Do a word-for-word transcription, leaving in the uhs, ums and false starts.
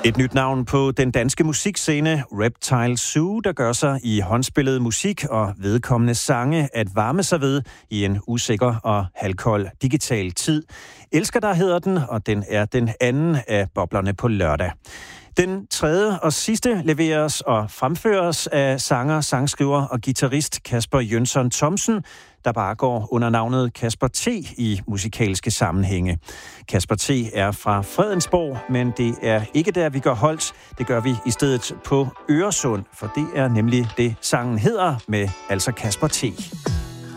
Et nyt navn på den danske musikscene, Reptile Zoo, der gør sig i håndspillet musik og vedkommende sange at varme sig ved i en usikker og halvkold digital tid. Elsker dig hedder den, og den er den anden af boblerne på lørdag. Den tredje og sidste leveres og fremføres af sanger, sangskriver og guitarist Kasper Jønsson Thomsen, der bare går under navnet Kasper T. i musikalske sammenhænge. Kasper T. er fra Fredensborg, men det er ikke der, vi gør holdt. Det gør vi i stedet på Øresund, for det er nemlig det, sangen hedder med, altså Kasper T.